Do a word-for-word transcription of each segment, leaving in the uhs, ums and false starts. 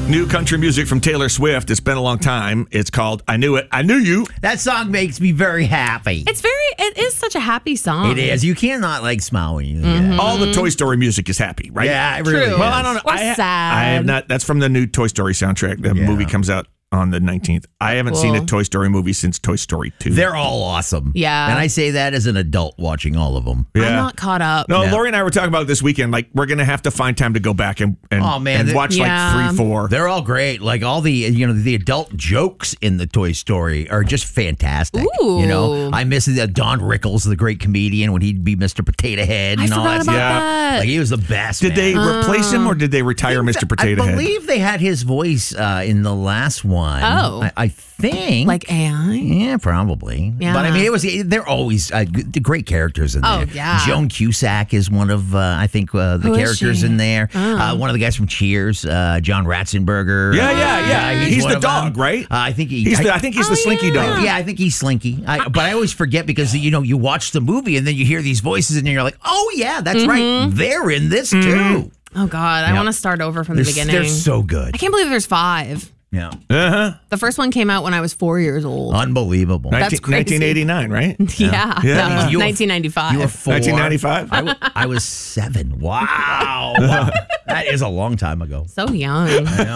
New country music from Taylor Swift. It's been a long time. It's called I Knew It. I Knew You. That song makes me very happy. It's very, it is such a happy song. It is. You cannot like smile when you do Mm-hmm. that. All the Toy Story music is happy, right? Yeah, it really True. is. Well, I don't know. Or I, sad. I have not. That's from the new Toy Story soundtrack. The Yeah. movie comes out on the nineteenth. I haven't Cool. seen a Toy Story movie since Toy Story two. They're all awesome. Yeah. And I say that as an adult watching all of them. I'm not caught up. No, Yeah. Lori and I were talking about it this weekend. Like, we're going to have to find time to go back and, and, Oh, man, and they- watch Yeah. like three, four. They're all great. Like all the, you know, the adult jokes in the Toy Story are just fantastic. Ooh. You know, I miss the Don Rickles, the great comedian, when he'd be Mister Potato Head I and all forgot that about stuff. Yeah. that. Like he was the best. Did they man. replace him or did they retire Mister Potato I Head? believe they had his voice uh, in the last one. Oh. I, I think. Like A I? Yeah, probably. Yeah. But I mean, it was. They're always uh, g- the great characters in Oh, there. yeah. Joan Cusack is one of uh, I think uh, the Who is characters she? in there. Uh, one of the guys from Cheers, uh, John Ratzenberger. Yeah, Uh, yeah, yeah. He's one the of them. dog, right? Uh, I think he. He's the, I think he's Oh, the Slinky yeah. dog. Yeah, I think he's Slinky. I, but I always forget because you know you watch the movie and then you hear these voices and you're like, oh yeah, that's Mm-hmm. right. They're in this Mm-hmm. too. Oh, God. I Yeah. want to start over from They're, the beginning. they're so good. I can't believe there's five. Yeah, Uh-huh. The first one came out when I was four years old. unbelievable. That's nineteen, crazy. nineteen eighty-nine, right? yeah. Yeah. No, You were- nineteen ninety-five. You were four. nineteen ninety-five? I, w- I was seven. Wow. That is a long time ago. so young.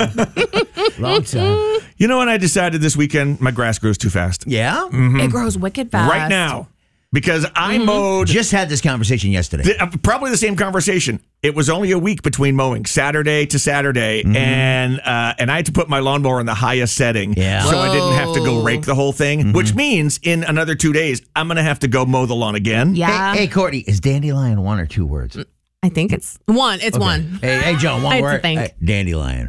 Long time. You know what I decided this weekend? My grass grows too fast. Yeah? It grows wicked fast. Right now. Because I Mm-hmm. mowed Just had this conversation yesterday. th- uh, probably the same conversation. It was only a week between mowing, Saturday to Saturday, and uh, and I had to put my lawnmower in the highest setting, Yeah. so I didn't have to go Whoa. rake the whole thing. Which means in another two days, I'm gonna have to go mow the lawn again. Yeah. Hey, hey, Courtney, is dandelion one or two words? I think it's one. It's one. Hey, hey, Joe, one I had to word. think. Hey, dandelion.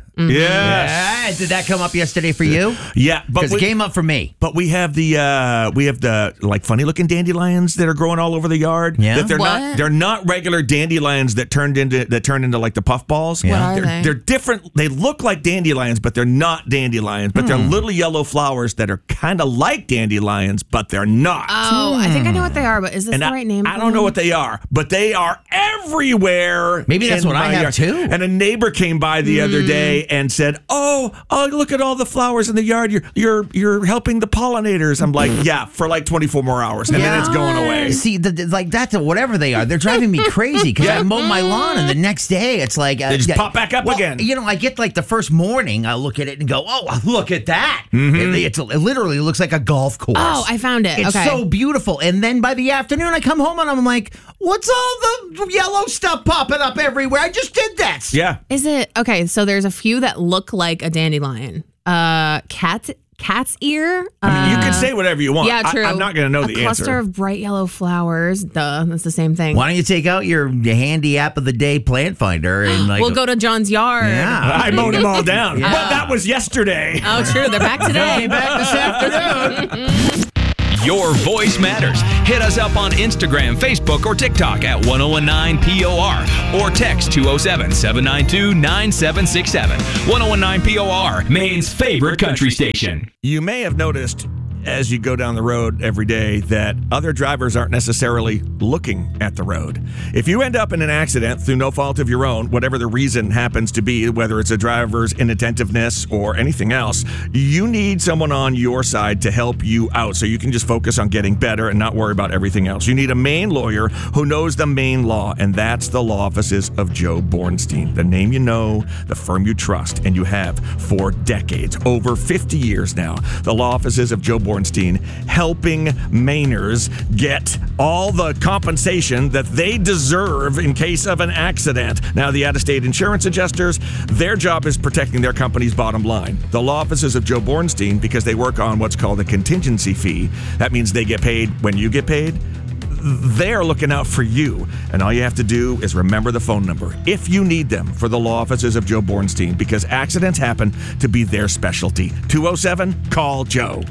Yes. Yeah. Did that come up yesterday for you? Yeah, but Because it we, came up for me. but we have the uh, we have the like funny looking dandelions that are growing all over the yard. Yeah? That they're not What? they're not regular dandelions that turned into that turned into like the puffballs. What are they're, they? They're different. They look like dandelions, but they're not dandelions. But they're little yellow flowers that are kind of like dandelions, but they're not. Oh, I think I know what they are, but is this and the I, right name? I for don't know them? what they are, but they are everywhere. Maybe that's in what I my have, yard. too. And a neighbor came by the other day and said, "Oh, oh, look at all the flowers in the yard. You're you're you're helping the pollinators." I'm like, "Yeah, for like twenty-four more hours, and then it's going away." See, the, the- like that's a, whatever they are, they're driving me crazy because I mow my lawn and the next day it's like uh, They just yeah, pop back up well, again. You know, I get like the first morning, I look at it and go, "Oh, look at that!" It, it's, it literally looks like a golf course. Oh, I found it. It's Okay. so beautiful. And then by the afternoon, I come home and I'm like, "What's all the yellow stuff popping up everywhere? I just did that." Yeah. Is it okay? So there's a few that look like a dandelion. Uh, cat, cat's ear. I mean, you uh, can say whatever you want. Yeah, true. I, am not going to know a the cluster answer. of bright yellow flowers. Duh, that's the same thing. Why don't you take out your handy app of the day plant finder and like we'll go to John's yard. Yeah. I mowed them all down, but that was yesterday. Oh, true. They're back today. back this afternoon. Your voice matters. Hit us up on Instagram, Facebook, or TikTok at ten nineteen P O R or text two oh seven, seven nine two, nine seven six seven. ten nineteen P O R, Maine's favorite country station. You may have noticed as you go down the road every day that other drivers aren't necessarily looking at the road. If you end up in an accident through no fault of your own, whatever the reason happens to be, whether it's a driver's inattentiveness or anything else, you need someone on your side to help you out so you can just focus on getting better and not worry about everything else. You need a Maine lawyer who knows the Maine law, and that's the law offices of Joe Bornstein, the name you know, the firm you trust, and you have for decades, over fifty years now. The law offices of Joe Bornstein helping Mainers get all the compensation that they deserve in case of an accident. Now, the out-of-state insurance adjusters, their job is protecting their company's bottom line. The law offices of Joe Bornstein, because they work on what's called a contingency fee, that means they get paid when you get paid. They're looking out for you. And all you have to do is remember the phone number if you need them for the law offices of Joe Bornstein, because accidents happen to be their specialty. two oh seven, call Joe.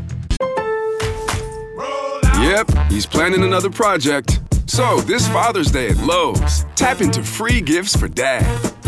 Yep, he's planning another project. So, this Father's Day at Lowe's, tap into free gifts for Dad.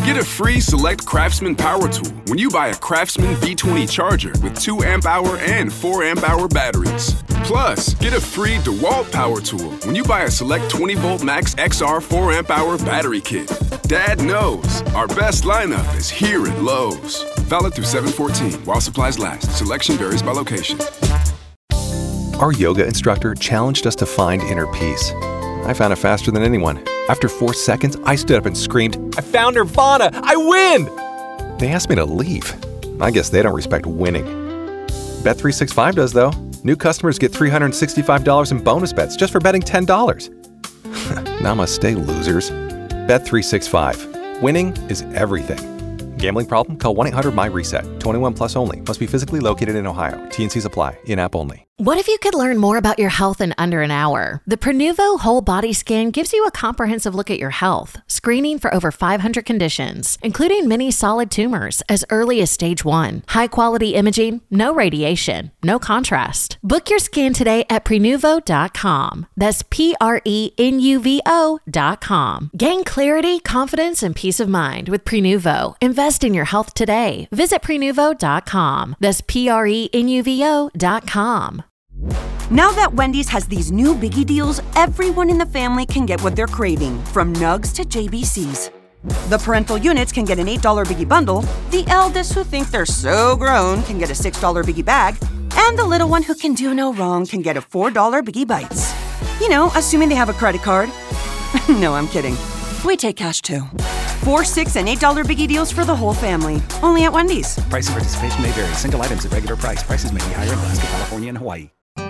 Get a free Select Craftsman power tool when you buy a Craftsman V twenty charger with two amp hour and four amp hour batteries. Plus, get a free DeWalt power tool when you buy a Select twenty volt Max X R four amp hour battery kit. Dad knows our best lineup is here at Lowe's. Valid through seven fourteen while supplies last. Selection varies by location. Our yoga instructor challenged us to find inner peace. I found it faster than anyone. After four seconds, I stood up and screamed, "I found Nirvana! I win!" They asked me to leave. I guess they don't respect winning. Bet three sixty-five does, though. New customers get three hundred sixty-five dollars in bonus bets just for betting ten dollars. Namaste, losers. Bet three sixty-five. Winning is everything. Gambling problem? Call one eight hundred my reset. twenty-one plus only. Must be physically located in Ohio. T and Cs apply. In-app only. What if you could learn more about your health in under an hour? The Prenuvo Whole Body Scan gives you a comprehensive look at your health, screening for over five hundred conditions, including many solid tumors as early as stage one. High-quality imaging, no radiation, no contrast. Book your scan today at Prenuvo dot com. That's P R E N U V O dot com. Gain clarity, confidence, and peace of mind with Prenuvo. Invest in your health today. Visit Prenuvo dot com. That's P R E N U V O dot com. Now that Wendy's has these new biggie deals, everyone in the family can get what they're craving, from nugs to J B Cs. The parental units can get an eight dollar biggie bundle, the eldest who think they're so grown can get a six dollar biggie bag, and the little one who can do no wrong can get a four dollar biggie bites. You know, assuming they have a credit card. No, I'm kidding. We take cash too. Four, six, and eight dollar biggie deals for the whole family. Only at Wendy's. Price and participation may vary. Single items at regular price. Prices may be higher in Alaska, California, and Hawaii.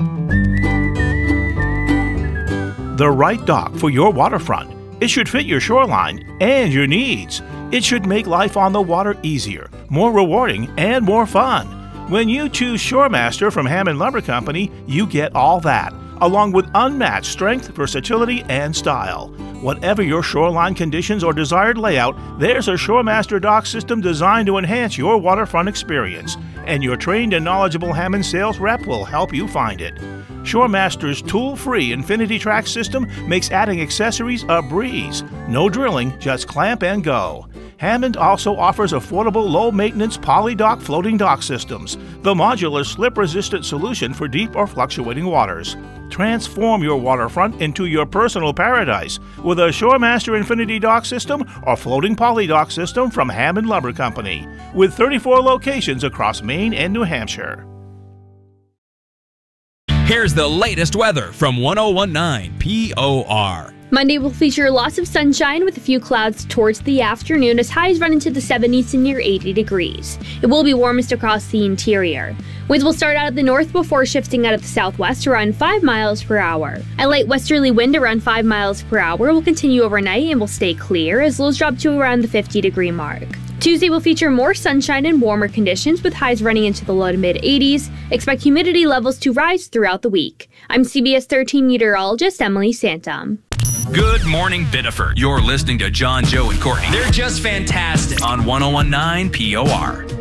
The right dock for your waterfront. It should fit your shoreline and your needs. It should make life on the water easier, more rewarding, and more fun. When you choose ShoreMaster from Hammond Lumber Company, you get all that, along with unmatched strength, versatility, and style. Whatever your shoreline conditions or desired layout, there's a ShoreMaster dock system designed to enhance your waterfront experience, and your trained and knowledgeable Hammond sales rep will help you find it. ShoreMaster's tool-free Infinity Track system makes adding accessories a breeze. No drilling, just clamp and go. Hammond also offers affordable low-maintenance poly-dock floating dock systems, the modular slip-resistant solution for deep or fluctuating waters. Transform your waterfront into your personal paradise with a ShoreMaster Infinity Dock System or floating poly dock system from Hammond Lumber Company, with thirty-four locations across Maine and New Hampshire. Here's the latest weather from ten nineteen P O R. Monday will feature lots of sunshine with a few clouds towards the afternoon as highs run into the seventies and near eighty degrees. It will be warmest across the interior. Winds will start out at the north before shifting out of the southwest around five miles per hour. A light westerly wind around five miles per hour will continue overnight and will stay clear as lows drop to around the fifty degree mark. Tuesday will feature more sunshine and warmer conditions with highs running into the low to mid eighties. Expect humidity levels to rise throughout the week. I'm C B S thirteen meteorologist Emily Santom. Good morning, Biddeford. You're listening to John, Joe, and Courtney. They're just fantastic. On ten nineteen P O R.